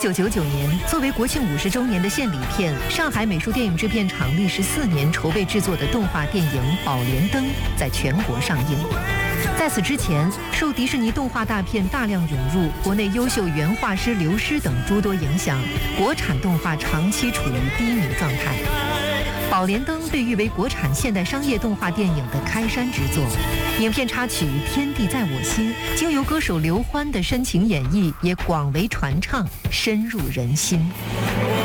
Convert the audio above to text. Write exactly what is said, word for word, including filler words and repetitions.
九九九年，作为国庆五十周年的献礼片，上海美术电影制片厂历时四年筹备制作的动画电影《宝莲灯》在全国上映。在此之前，受迪士尼动画大片大量涌入、国内优秀原画师流失等诸多影响，国产动画长期处于低迷状态。《宝莲灯》被誉为国产现代商业动画电影的开山之作。影片插曲《天地在我心》经由歌手刘欢的深情演绎，也广为传唱，深入人心。